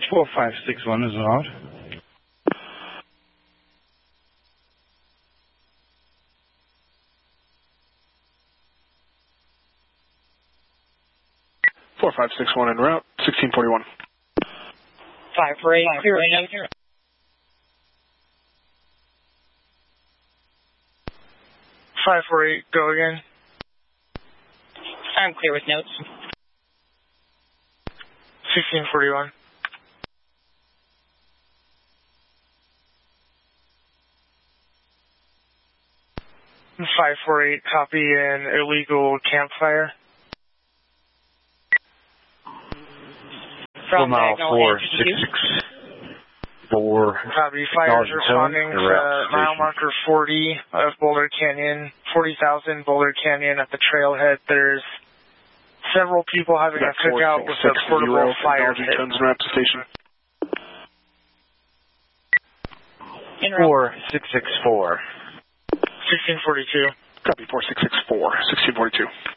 4561 is allowed. En route, 1641. 548, clear. 548, go again. I'm clear with notes. 1641. And 548, copy an illegal campfire. From 4 mile Diagonal 4664. Copy, fires responding to mile marker 40 of Boulder Canyon, 40,000 Boulder Canyon at the trailhead. There's several people having a cookout with a portable fire pit. En route to station. 4664. 1642. Copy, 4664, 1642.